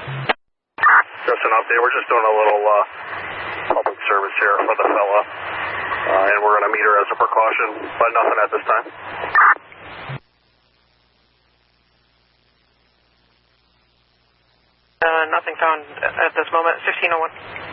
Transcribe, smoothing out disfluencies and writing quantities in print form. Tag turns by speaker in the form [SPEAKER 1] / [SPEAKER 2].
[SPEAKER 1] Just an update. We're just doing a little public service here for the fella, and we're going to meet her as a precaution, but nothing at this time.
[SPEAKER 2] Nothing found at this moment. 1501.